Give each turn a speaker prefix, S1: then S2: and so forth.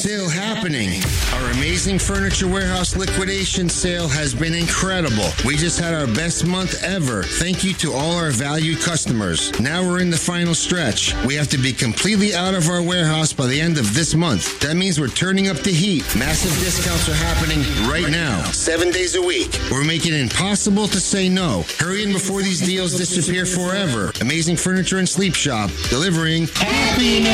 S1: sale happening. Our Amazing Furniture Warehouse liquidation sale has been incredible. We just had our best month ever. Thank you to all our valued customers. Now we're in the final stretch. We have to be completely out of our warehouse by the end of this month. That means we're turning up the heat. Massive discounts are happening right now, 7 days a week. We're making it impossible to say no. Hurry in before these deals disappear forever. Amazing Furniture and Sleep Shop, delivering happiness.